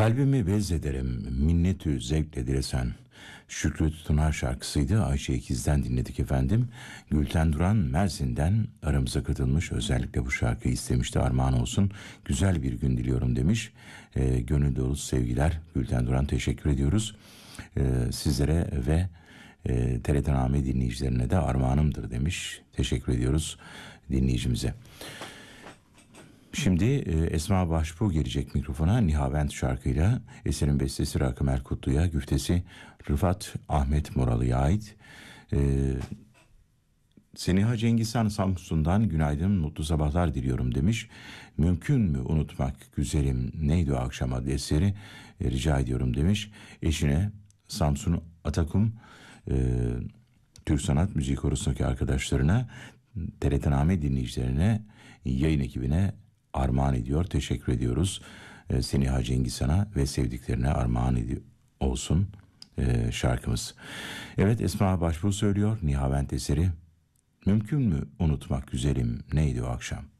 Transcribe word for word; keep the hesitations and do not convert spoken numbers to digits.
Kalbimi bez ederim, minnetü zevkle diresen. Şükrü Tutunar şarkısıydı. Ayşe İkiz'den dinledik efendim. Gülten Duran Mersin'den aramıza katılmış. Özellikle bu şarkıyı istemişti, armağan olsun. Güzel bir gün diliyorum demiş. E, gönül dolusu sevgiler Gülten Duran, teşekkür ediyoruz. E, sizlere ve e, T R T Name dinleyicilerine de armağanımdır demiş. Teşekkür ediyoruz dinleyicimize. Şimdi e, Esma Başbuğ gelecek mikrofona Nihavent şarkıyla. Eserin bestesi Rakım Erkutlu'ya, güftesi Rıfat Ahmet Moralı'ya ait. E, Seniha Cengizhan Samsun'dan günaydın, mutlu sabahlar diliyorum demiş. Mümkün mü unutmak güzelim neydi o akşam adlı eseri e, rica ediyorum demiş. Eşine Samsun Atakum e, Türk Sanat Müziği Korosu'ndaki arkadaşlarına, T R T Name dinleyicilerine, yayın ekibine armağan ediyor. Teşekkür ediyoruz. Ee, Seniha Cengizhan'a ve sevdiklerine armağan edi- olsun ee, şarkımız. Evet, Esma Başbuğ söylüyor Nihavent eseri. Mümkün mü unutmak güzelim neydi o akşam?